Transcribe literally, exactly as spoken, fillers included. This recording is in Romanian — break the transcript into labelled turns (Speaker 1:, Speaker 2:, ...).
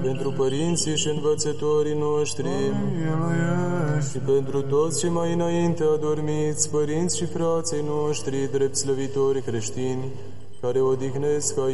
Speaker 1: pentru părinții și învățătorii noștri, și pentru toți ce mai înainte adormiți, părinți și frații noștri, drept slăvitori creștini, care odihnesc